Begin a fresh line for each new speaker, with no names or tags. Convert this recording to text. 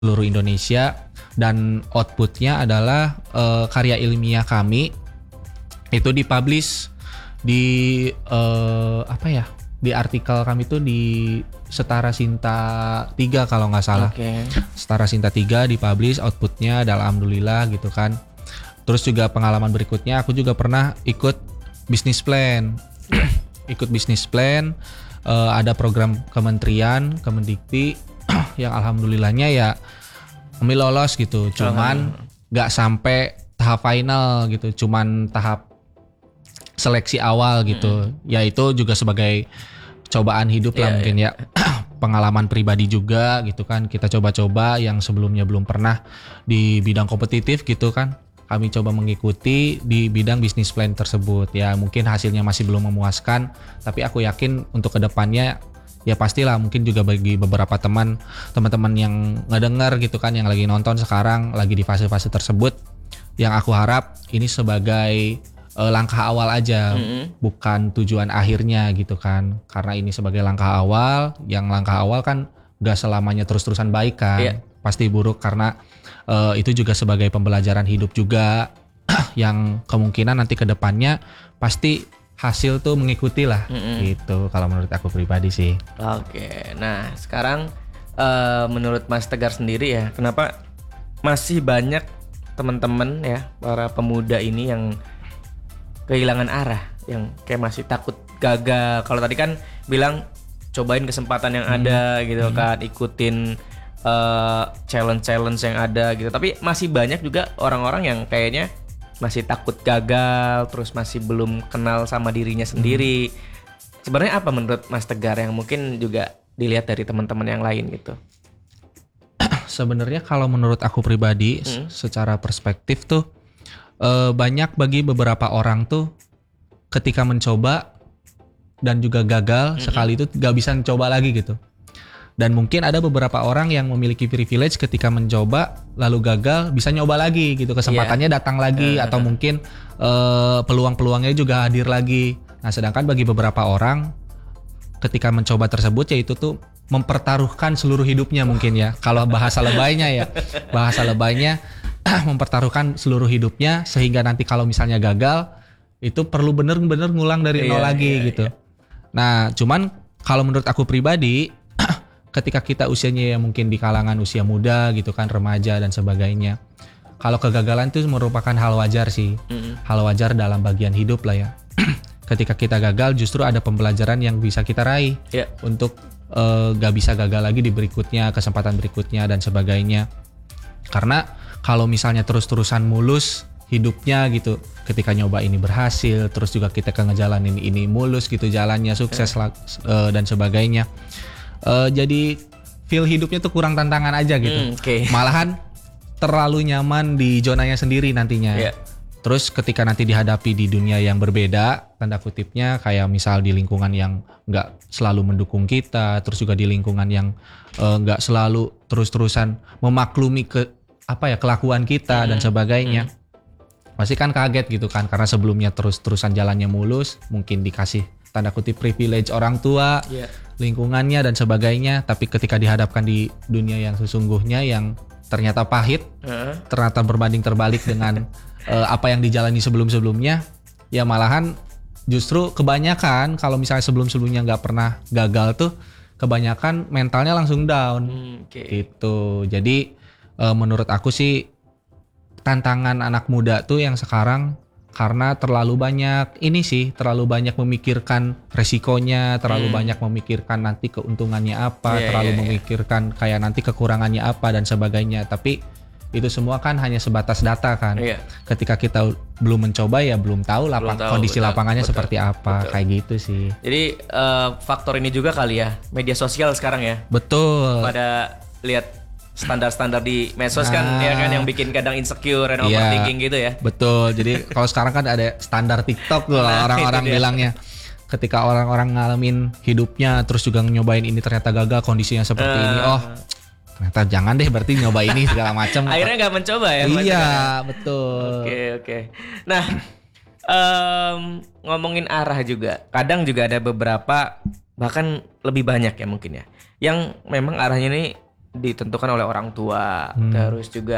seluruh Indonesia, dan outputnya adalah karya ilmiah kami itu dipublish di di artikel kami tuh di Setara Sinta 3 kalau nggak salah. Setara Sinta 3 dipublish, outputnya alhamdulillah gitu kan. Terus juga pengalaman berikutnya aku juga pernah ikut bisnis plan. Ikut bisnis plan, ada program kementerian Kemendikti yang alhamdulillahnya ya kami lolos gitu. Cuman nggak sampai tahap final gitu, cuman tahap seleksi awal gitu. Ya itu juga sebagai cobaan hidup lah mungkin ya. Pengalaman pribadi juga gitu kan. Kita coba-coba yang sebelumnya belum pernah di bidang kompetitif gitu kan. Kami coba mengikuti di bidang bisnis plan tersebut. Ya mungkin hasilnya masih belum memuaskan, tapi aku yakin untuk kedepannya ya pastilah mungkin juga bagi beberapa teman-teman yang ngedengar gitu kan, yang lagi nonton sekarang lagi di fase-fase tersebut, yang aku harap ini sebagai langkah awal aja, bukan tujuan akhirnya gitu kan. Karena ini sebagai langkah awal, yang langkah awal kan gak selamanya terus-terusan baik kan, pasti buruk, karena itu juga sebagai pembelajaran hidup juga yang kemungkinan nanti ke depannya pasti hasil tuh mengikuti lah gitu kalau menurut aku pribadi sih.
Oke, nah sekarang menurut Mas Tegar sendiri ya, kenapa masih banyak teman-teman ya, para pemuda ini yang kehilangan arah, yang kayak masih takut gagal? Kalau tadi kan bilang cobain kesempatan yang ada gitu kan, ikutin challenge yang ada gitu. Tapi masih banyak juga orang-orang yang kayaknya masih takut gagal, terus masih belum kenal sama dirinya sendiri. Sebenarnya apa menurut Mas Tegar yang mungkin juga dilihat dari teman-teman yang lain gitu?
Sebenarnya kalau menurut aku pribadi, secara perspektif tuh banyak bagi beberapa orang tuh ketika mencoba dan juga gagal sekali itu gak bisa mencoba lagi gitu. Dan mungkin ada beberapa orang yang memiliki privilege ketika mencoba lalu gagal bisa nyoba lagi gitu, kesempatannya datang lagi, atau mungkin peluang-peluangnya juga hadir lagi. Nah sedangkan bagi beberapa orang ketika mencoba tersebut yaitu tuh mempertaruhkan seluruh hidupnya mungkin ya, kalau bahasa lebaynya mempertaruhkan seluruh hidupnya, sehingga nanti kalau misalnya gagal itu perlu bener-bener ngulang dari nol lagi gitu. Nah cuman kalau menurut aku pribadi ketika kita usianya yang mungkin di kalangan usia muda gitu kan, remaja dan sebagainya, kalau kegagalan itu merupakan hal wajar sih, hal wajar dalam bagian hidup lah ya. Ketika kita gagal justru ada pembelajaran yang bisa kita raih untuk gak bisa gagal lagi di berikutnya, kesempatan berikutnya dan sebagainya. Karena kalau misalnya terus-terusan mulus hidupnya gitu, ketika nyoba ini berhasil, terus juga kita ngejalanin ini mulus gitu jalannya, sukses dan sebagainya, jadi feel hidupnya tuh kurang tantangan aja gitu. Malahan terlalu nyaman di zonanya sendiri nantinya. Terus ketika nanti dihadapi di dunia yang berbeda, tanda kutipnya kayak misal di lingkungan yang nggak selalu mendukung kita, terus juga di lingkungan yang nggak selalu terus-terusan memaklumi kelakuan kita dan sebagainya, pasti kan kaget gitu kan, karena sebelumnya terus-terusan jalannya mulus, mungkin dikasih tanda kutip privilege orang tua, lingkungannya dan sebagainya, tapi ketika dihadapkan di dunia yang sesungguhnya yang ternyata pahit, ternyata berbanding terbalik dengan apa yang dijalani sebelum-sebelumnya, ya malahan justru kebanyakan kalau misalnya sebelum-sebelumnya nggak pernah gagal tuh, kebanyakan mentalnya langsung down gitu. Jadi menurut aku sih tantangan anak muda tuh yang sekarang karena terlalu banyak terlalu banyak memikirkan resikonya, terlalu banyak memikirkan nanti keuntungannya apa, terlalu memikirkan kayak nanti kekurangannya apa dan sebagainya. Tapi itu semua kan hanya sebatas data kan. Ketika kita belum mencoba ya belum tahu kondisi lapangannya seperti apa. Kayak gitu sih.
Jadi faktor ini juga kali ya, media sosial sekarang ya.
Betul.
Pada lihat standar-standar di medsos kan, ya kan, yang bikin kadang insecure dan overthinking gitu ya.
Betul. Jadi kalau sekarang kan ada standar TikTok loh, orang-orang bilangnya. Ketika orang-orang ngalamin hidupnya terus juga nyobain ini ternyata gagal, kondisinya seperti ini. Ternyata jangan deh, berarti nyoba ini segala macam.
Akhirnya nggak mencoba ya.
Iya, betul.
Oke. Nah, ngomongin arah juga, kadang juga ada beberapa, bahkan lebih banyak ya mungkin ya, yang memang arahnya ini ditentukan oleh orang tua, terus juga